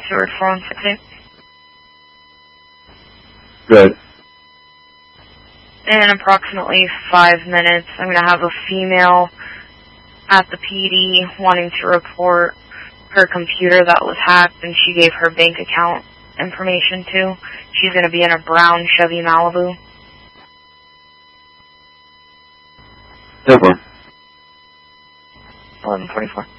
Stewart 4168. Good. In approximately 5 minutes, I'm going to have a female at the PD wanting to report her computer that was hacked, and she gave her bank account information to. She's going to be in a brown Chevy Malibu. 10-4. 1144.